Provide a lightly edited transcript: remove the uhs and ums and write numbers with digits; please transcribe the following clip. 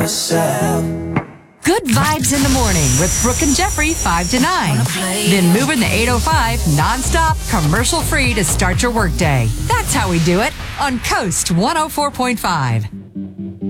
myself. Good vibes in the morning with Brooke and Jeffrey 5 to 9. Then moving the 805 nonstop, commercial free to start your workday. That's how we do it on Coast 104.5.